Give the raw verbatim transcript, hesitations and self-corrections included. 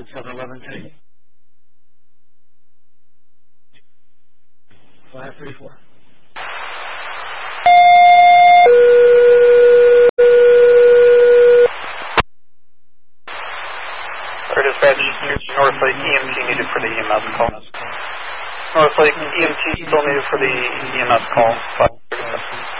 seven eleven ten. five three four. Or dispatch, Northlake E M T needed for the E M S call. Northlake E M T still needed for the E M S call.